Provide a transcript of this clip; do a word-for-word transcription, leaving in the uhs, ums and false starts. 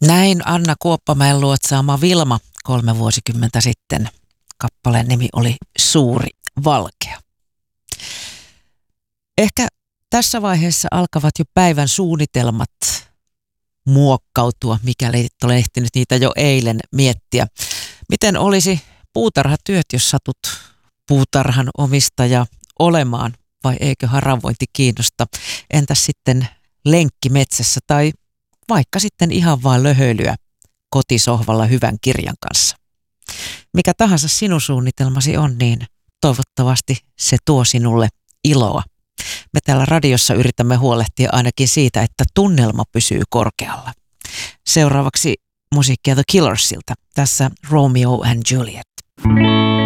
Näin Anna Kuoppamäen luotsaama Vilma kolme vuosikymmentä sitten. Kappaleen nimi oli Suuri Valkea. Ehkä tässä vaiheessa alkavat jo päivän suunnitelmat muokkautua, mikäli et ole ehtinyt niitä jo eilen miettiä. Miten olisi puutarhatyöt, jos satut puutarhan omistaja olemaan, vai eikö haravointi kiinnosta? Entäs sitten lenkki metsässä tai vaikka sitten ihan vaan löhöilyä kotisohvalla hyvän kirjan kanssa? Mikä tahansa sinun suunnitelmasi on, niin toivottavasti se tuo sinulle iloa. Me täällä radiossa yritämme huolehtia ainakin siitä, että tunnelma pysyy korkealla. Seuraavaksi musiikkia The Killersilta. Tässä Romeo and Juliet.